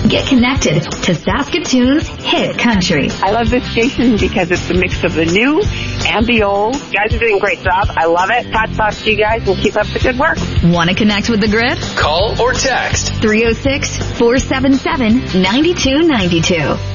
Get connected to Saskatoon's hit country. I love this station because it's a mix of the new and the old. You guys are doing a great job. I love it. Hats to you guys and keep up the good work. Want to connect with the Grid? Call or text 306-477-9292.